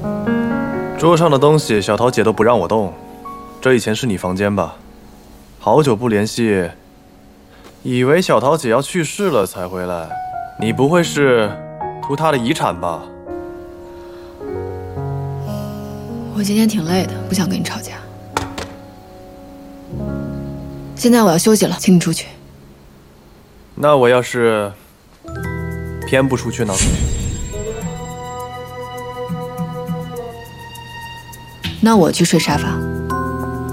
桌上的东西，小桃姐都不让我动。这以前是你房间吧？好久不联系，以为小桃姐要去世了才回来。你不会是图她的遗产吧？ 我今天挺累的，不想跟你吵架。现在我要休息了，请你出去。 那我要是偏不出去呢？ 那我去睡沙发。